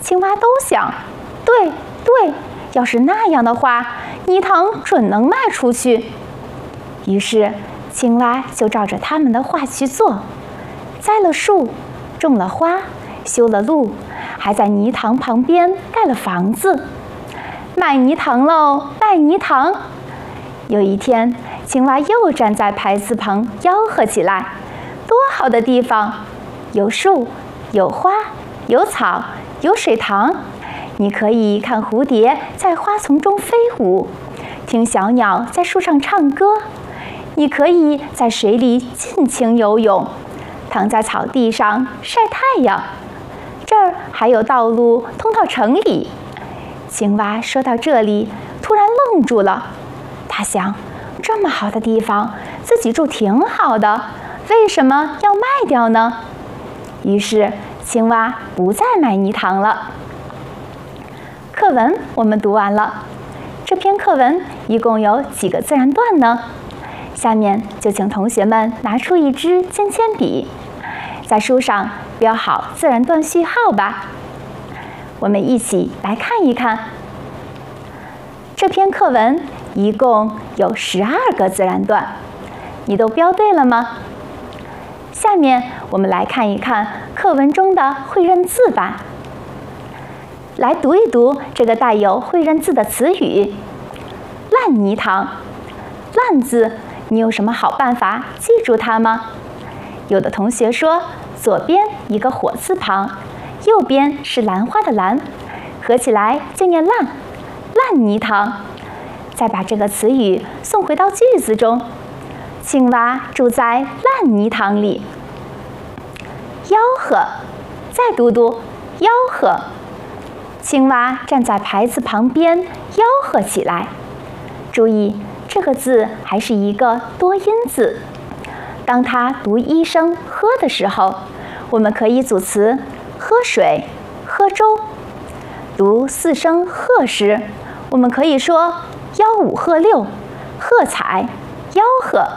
青蛙都想，对，要是那样的话，泥塘准能卖出去。于是，青蛙就照着他们的话去做，栽了树，种了花，修了路，还在泥塘旁边盖了房子。卖泥塘喽，卖泥塘！有一天，青蛙又站在牌子旁吆喝起来：多好的地方！有树，有花，有草，有水塘。你可以看蝴蝶在花丛中飞舞，听小鸟在树上唱歌。你可以在水里尽情游泳，躺在草地上晒太阳。这儿还有道路通到城里。青蛙说到这里，突然愣住了。他想，这么好的地方，自己住挺好的，为什么要卖掉呢？于是，青蛙不再卖泥塘了。课文我们读完了，这篇课文一共有几个自然段呢？下面就请同学们拿出一支尖铅笔，在书上标好自然段序号吧。我们一起来看一看。这篇课文一共有12个自然段，你都标对了吗？下面我们来看一看课文中的会认字吧。来读一读这个带有会认字的词语。烂泥塘，烂字，你有什么好办法记住它吗？有的同学说，左边一个火字旁，右边是兰花的兰，合起来就念烂，烂泥塘。再把这个词语送回到句子中，青蛙住在烂泥塘里。吆喝，再读读，吆喝。青蛙站在牌子旁边吆喝起来。注意，这个字还是一个多音字。当它读一声喝的时候，我们可以组词喝水、喝粥。读4声喝时，我们可以说吆5喝6，喝彩、吆喝。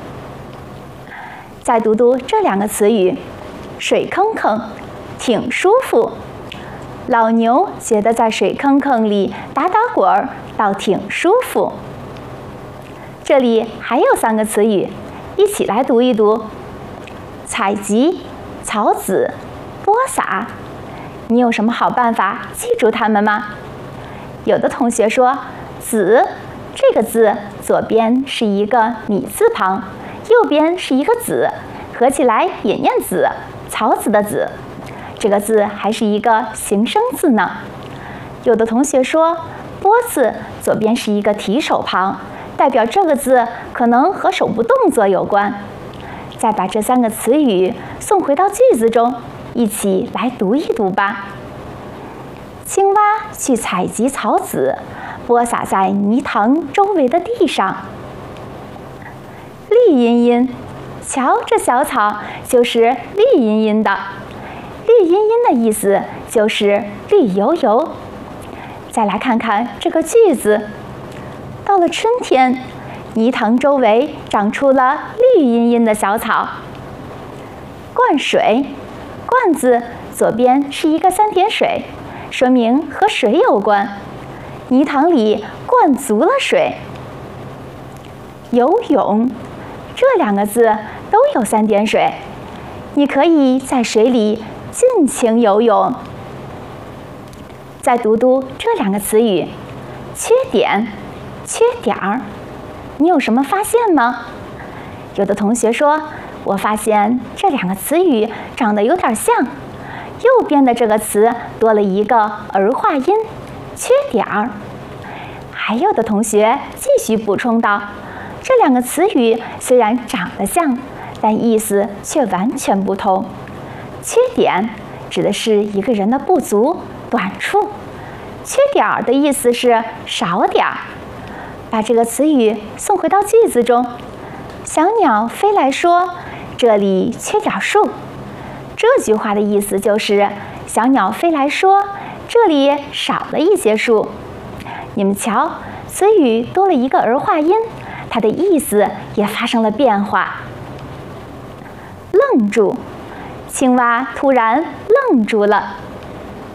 再读读这2个词语，水坑坑，挺舒服。老牛觉得在水坑坑里打打滚儿，倒挺舒服。这里还有3个词语，一起来读一读：采集、草籽、播撒。你有什么好办法记住它们吗？有的同学说，籽这个字左边是一个米字旁，右边是一个子，合起来也念籽，草籽的籽。这个字还是一个形声字呢。有的同学说，播字左边是一个提手旁，代表这个字可能和手部动作有关。再把这3个词语送回到句子中，一起来读一读吧。青蛙去采集草籽，播撒在泥塘周围的地上。绿茵茵，瞧这小草就是绿茵茵的。绿茵茵的意思就是绿油油。再来看看这个句子，到了春天，泥塘周围长出了绿茵茵的小草。灌水，灌字左边是一个3点水，说明和水有关。泥塘里灌足了水。游泳，这2个字都有3点水，你可以在水里尽情游泳。再读读这2个词语，缺点、缺点儿。你有什么发现吗？有的同学说，我发现这2个词语长得有点像，右边的这个词多了一个儿化音，缺点儿。还有的同学继续补充道，这2个词语虽然长得像，但意思却完全不同。缺点指的是一个人的不足、短处，缺点儿的意思是少点儿。把这个词语送回到句子中，小鸟飞来说，这里缺点树。这句话的意思就是小鸟飞来说，这里少了一些树。你们瞧，词语多了一个儿化音，它的意思也发生了变化。愣住，青蛙突然愣住了。